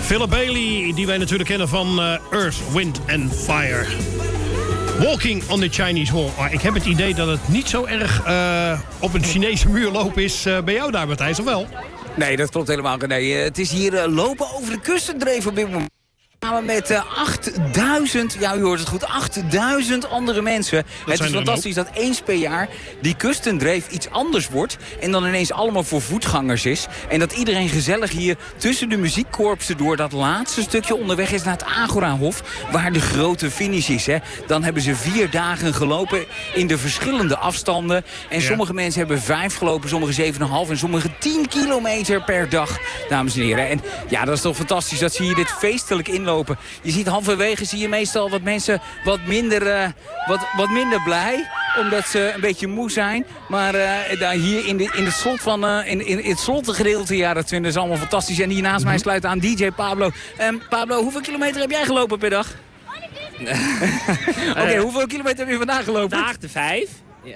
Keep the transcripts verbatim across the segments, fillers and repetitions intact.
Philip Bailey, die wij natuurlijk kennen van uh, Earth, Wind and Fire. Walking on the Chinese Wall. Ah, ik heb het idee dat het niet zo erg uh, op een Chinese muur lopen is uh, bij jou daar, Matthijs, of wel? Nee, dat klopt helemaal. Nee, het is hier uh, lopen over de kustendreef op dit moment. Samen met uh, achtduizend, ja u hoort het goed, achtduizend andere mensen. Dat het is fantastisch dat eens per jaar die kustendreef iets anders wordt. En dan ineens allemaal voor voetgangers is. En dat iedereen gezellig hier tussen de muziekkorpsen door dat laatste stukje onderweg is naar het Agorahof. Waar de grote finish is. Hè. Dan hebben ze vier dagen gelopen in de verschillende afstanden. En ja. sommige mensen hebben vijf gelopen, sommige zeven komma vijf en sommige tien kilometer per dag, dames en heren. En ja, dat is toch fantastisch dat ze hier dit feestelijk inlopen. Je ziet halverwege zie je meestal wat mensen wat minder, uh, wat, wat minder blij. Omdat ze een beetje moe zijn. Maar uh, daar hier in, de, in, het slot van, uh, in, in, in het slotgedeelte, ja, dat vinden ze allemaal fantastisch. En hier naast mm-hmm. mij sluit aan D J Pablo. Um, Pablo, hoeveel kilometer heb jij gelopen per dag? Oké, okay, hoeveel kilometer heb je vandaag gelopen? Vandaag de vijf.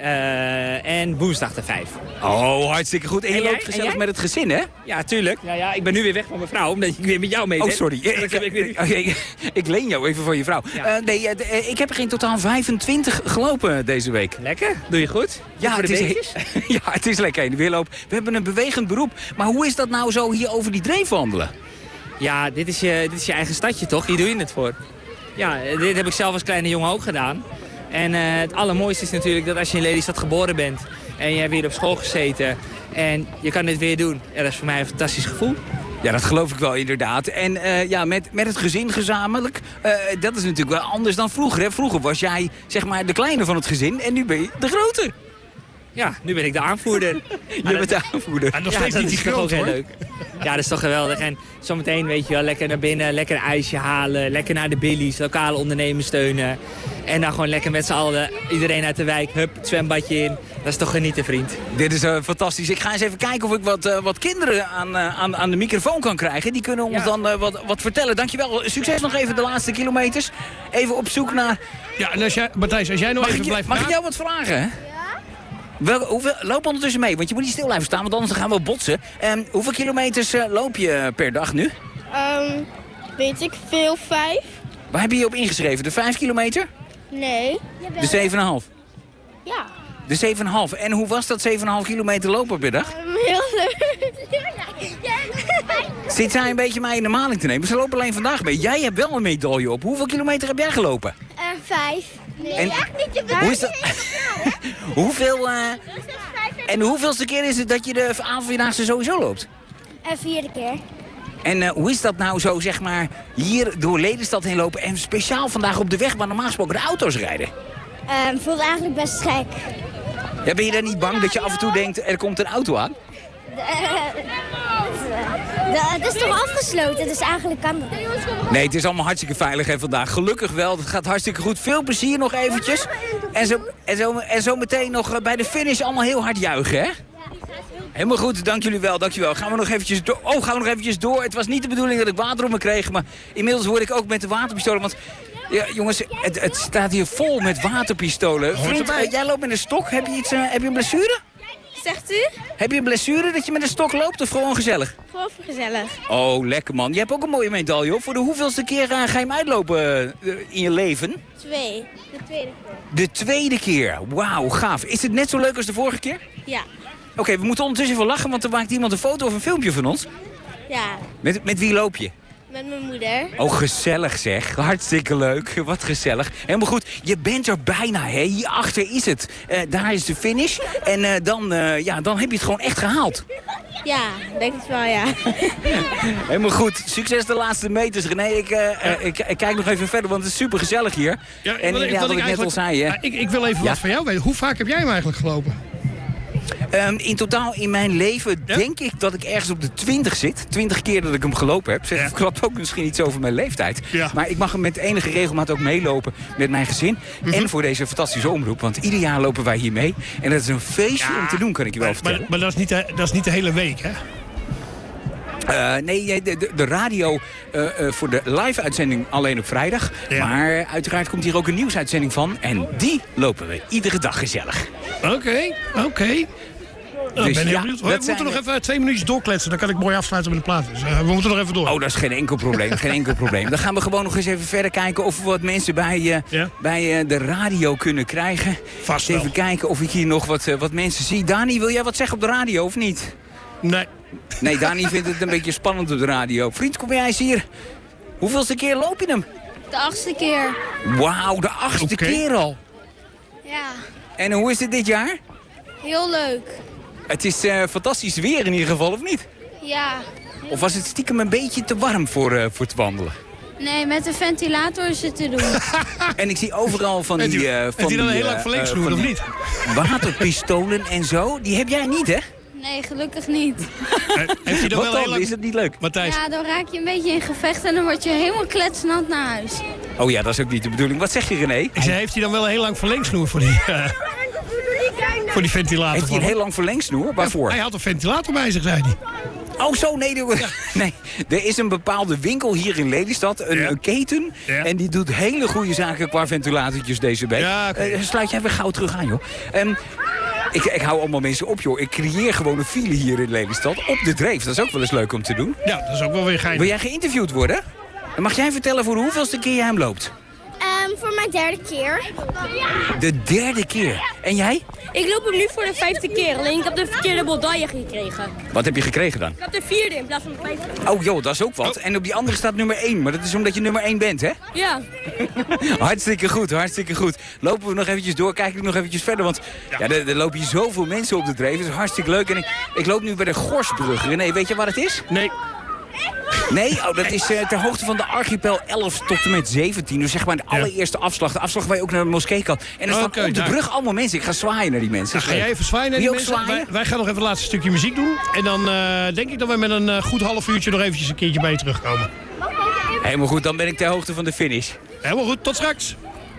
Uh, en woensdag de vijf. Oh, hartstikke goed. En je en loopt jij? gezellig met het gezin, hè? Ja, tuurlijk. Ja, ja, ik ben nu weer weg van mijn vrouw, omdat ik weer met jou mee ben. Oh, sorry. Ik, ik, ik, ik, ik, ik leen jou even van je vrouw. Ja. Uh, nee, uh, ik heb er in totaal vijfentwintig gelopen deze week. Lekker. Doe je goed? Ja, voor de het is, ja, het is lekker in de weerloop. We hebben een bewegend beroep. Maar hoe is dat nou zo hier over die dreef wandelen? Ja, dit is, je, dit is je eigen stadje, toch? Hier doe je het voor. Ja, dit heb ik zelf als kleine jongen ook gedaan. En uh, het allermooiste is natuurlijk dat als je in Lelystad geboren bent en je hebt hier op school gezeten en je kan dit weer doen. Ja, dat is voor mij een fantastisch gevoel. Ja, dat geloof ik wel inderdaad. En uh, ja, met, met het gezin gezamenlijk, uh, dat is natuurlijk wel anders dan vroeger. Hè? Vroeger was jij zeg maar de kleine van het gezin en nu ben je de grote. Ja, nu ben ik de aanvoerder. Je bent de aanvoerder. En nog ja, steeds dat niet is die toch ook groot, heel hoor. leuk. Ja, dat is toch geweldig. En zometeen, weet je wel, lekker naar binnen, lekker een ijsje halen, lekker naar de Billy's, lokale ondernemers steunen. En dan gewoon lekker met z'n allen, iedereen uit de wijk, hup, het zwembadje in. Dat is toch genieten, vriend. Dit is uh, fantastisch. Ik ga eens even kijken of ik wat, uh, wat kinderen aan, uh, aan, aan de microfoon kan krijgen. Die kunnen ons ja. dan uh, wat, wat vertellen. Dankjewel. Succes nog even de laatste kilometers. Even op zoek naar... Ja, en als jij, Matthijs, als jij nog mag even ik, blijft Mag praten? ik jou wat vragen, hè? Wel, hoeveel, loop ondertussen mee, want je moet niet stil blijven staan, want anders gaan we botsen. Um, hoeveel kilometers uh, loop je per dag nu? Um, weet ik veel, vijf. Waar heb je je op ingeschreven? De vijf kilometer? Nee. De zeven komma vijf? Ja. De zeven komma vijf. En hoe was dat zeven komma vijf kilometer lopen per dag? Um, heel leuk. Zit zij een beetje mij in de maling te nemen? Ze lopen alleen vandaag mee. Jij hebt wel een medaille op. Hoeveel kilometer heb jij gelopen? Uh, vijf. Nee, en, echt niet. Je hoe is dat? Hoeveel... Uh, en hoeveelste keer is het dat je de avondvierdaagse sowieso loopt? Een vierde keer. En uh, hoe is dat nou zo, zeg maar, hier door Lelystad heen lopen en speciaal vandaag op de weg waar normaal gesproken de auto's rijden? Um, voelt eigenlijk best gek. Ja, ben je dan niet bang dat je af en toe denkt, er komt een auto aan? De, de, het is toch afgesloten, dus eigenlijk kan dat. Nee, het is allemaal hartstikke veilig hè, vandaag. Gelukkig wel, het gaat hartstikke goed. Veel plezier nog eventjes. En zo, en zo, en zo meteen nog bij de finish allemaal heel hard juichen, hè? Helemaal goed, dank jullie wel, dank jullie wel. Gaan we nog eventjes door? Oh, gaan we nog eventjes door? Het was niet de bedoeling dat ik water op me kreeg, maar inmiddels hoor ik ook met de waterpistolen. Want ja, jongens, het, het staat hier vol met waterpistolen. Vriend, uh, jij loopt met een stok. Heb je, iets, uh, heb je een blessure? Zegt u? Heb je een blessure dat je met een stok loopt of gewoon gezellig? Gewoon gezellig. Oh, lekker man. Je hebt ook een mooie medaille op. Voor de hoeveelste keer uh, ga je hem uitlopen uh, in je leven? Twee. De tweede keer. De tweede keer. Wauw, gaaf. Is het net zo leuk als de vorige keer? Ja. Oké, okay, we moeten ondertussen even lachen, want er maakt iemand een foto of een filmpje van ons. Ja. Met, met wie loop je? Met mijn moeder. Oh, gezellig zeg. Hartstikke leuk. Wat gezellig. Helemaal goed. Je bent er bijna, hè. Hierachter is het. Uh, daar is de finish. En uh, dan, uh, ja, dan heb je het gewoon echt gehaald. Ja, denk het wel, ja. Helemaal goed. Succes de laatste meters, René. Ik, uh, uh, ik, ik kijk nog even verder, want het is super gezellig hier. Ja, en wat, ja, wat ik, ik net al zei, hè. Ja, ik, ik wil even ja? wat van jou weten. Hoe vaak heb jij hem eigenlijk gelopen? Um, in totaal in mijn leven ja? denk ik dat ik ergens op de twintig zit. twintig keer dat ik hem gelopen heb. Zeg, ja. klopt ook misschien iets over mijn leeftijd. Ja. Maar ik mag hem met enige regelmaat ook meelopen met mijn gezin. Mm-hmm. En voor deze fantastische omroep. Want ieder jaar lopen wij hier mee. En dat is een feestje ja, om te doen, kan ik je wel maar, vertellen. Maar, maar dat, is niet de, dat is niet de hele week, hè? Uh, nee, de, de, de radio uh, uh, voor de live-uitzending alleen op vrijdag. Ja. Maar uiteraard komt hier ook een nieuwsuitzending van. En die lopen we iedere dag gezellig. Oké, okay, oké. Okay. Oh, dus, ben heel ja, benieuwd. We dat moeten zijn, nog even twee minuutjes doorkletsen. Dan kan ik mooi afsluiten met de plaat. Dus, uh, we moeten nog even door. Oh, dat is geen enkel probleem. geen enkel probleem. Dan gaan we gewoon nog eens even verder kijken of we wat mensen bij, uh, ja? bij uh, de radio kunnen krijgen. Vast wel. Even kijken of ik hier nog wat, uh, wat mensen zie. Dani, wil jij wat zeggen op de radio of niet? Nee. Nee, Dani vindt het een beetje spannend op de radio. Vriend, kom jij eens hier. Hoeveelste keer loop je hem? De achtste keer. Wauw, de achtste Okay. keer al. Ja, En hoe is het dit jaar? heel leuk. Het is uh, fantastisch weer in ieder geval, of niet? Ja. Of was het stiekem een beetje te warm voor, uh, voor het wandelen? Nee, met de ventilator is het te doen. En ik zie overal van die... Uh, van Heeft hij dan een heel uh, lang verlengsnoer, uh, of van niet? waterpistolen en zo. Die heb jij niet, hè? Nee, gelukkig niet. Heeft hij dan Wat wel dan? heel lang... Is het niet leuk? Matthijs, Ja, dan raak je een beetje in gevecht en dan word je helemaal kletsnat naar huis. Oh ja, dat is ook niet de bedoeling. Wat zeg je, René? ik zei, heeft hij dan wel een heel lang verlengsnoer voor die, uh, voor die ventilator? Heeft hij een van heel lang verlengsnoer? Waarvoor? Hij had een ventilator bij zich, zei hij. Oh zo, nee, de, nee. Er is een bepaalde winkel hier in Lelystad, een, Ja. een keten. Ja. En die doet hele goede zaken qua ventilatortjes deze week. Ja, oké. Eh, sluit jij weer gauw terug aan, joh. Um, ik, ik hou allemaal mensen op, joh. Ik creëer gewoon een file hier in Lelystad op de Dreef. Dat is ook wel eens leuk om te doen. Ja, dat is ook wel weer geinig. Wil jij geïnterviewd worden? Dan mag jij vertellen voor de hoeveelste keer jij hem loopt? Um, voor mijn derde keer. De derde keer. En jij? Ik loop hem nu voor de vijfde keer, alleen ik heb de verkeerde medaille gekregen. Wat heb je gekregen dan? Ik heb de vierde in plaats van de vijfde. Oh joh, dat is ook wat. En op die andere staat nummer één. Maar dat is omdat je nummer één bent, hè? Ja. Hartstikke goed, hartstikke goed. Lopen we nog eventjes door, kijken we nog eventjes verder. Want ja, er, er lopen hier zoveel mensen op de Dreef. Dat is hartstikke leuk. En ik, ik loop nu bij de Gorsbrug. René, weet je waar het is? Nee. Nee? Oh, dat is uh, ter hoogte van de archipel elf tot en met zeventien. Dus zeg maar de allereerste afslag. De afslag waar je ook naar de moskee kan. En er staan Oké, op de daar. brug allemaal mensen. Ik ga zwaaien naar die mensen. Dan ga jij even zwaaien naar Wil die je ook mensen. Wij, zwaaien? wij gaan nog even het laatste stukje muziek doen. En dan uh, denk ik dat wij met een uh, goed half uurtje nog eventjes een keertje bij je terugkomen. Helemaal goed, dan ben ik ter hoogte van de finish. Helemaal goed, tot straks.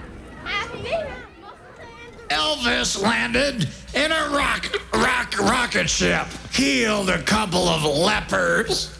Elvis landed in a rock, rock, rocket ship, killed a couple of lepers.